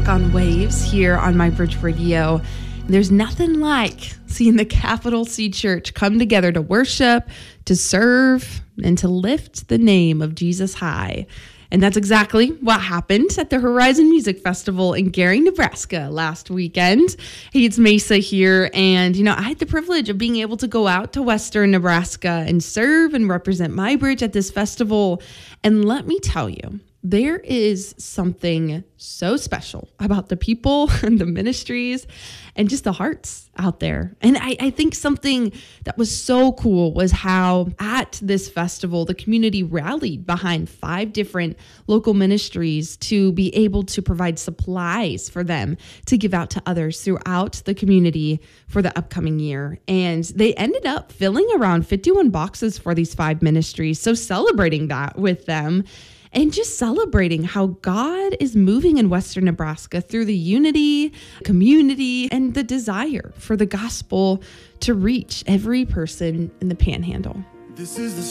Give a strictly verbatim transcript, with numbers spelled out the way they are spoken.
Rock on Waves here on My Bridge Radio. There's nothing like seeing the Capital C Church come together to worship, to serve, and to lift the name of Jesus high. And that's exactly what happened at the Horizon Music Festival in Gary, Nebraska last weekend. Hey, it's Mesa here. And, you know, I had the privilege of being able to go out to Western Nebraska and serve and represent My Bridge at this festival. And let me tell you, there is something so special about the people and the ministries and just the hearts out there. And I, I think something that was so cool was how at this festival, the community rallied behind five different local ministries to be able to provide supplies for them to give out to others throughout the community for the upcoming year. And they ended up filling around fifty-one boxes for these five ministries. So celebrating that with them. And just celebrating how God is moving in Western Nebraska through the unity, community, and the desire for the gospel to reach every person in the Panhandle. This is the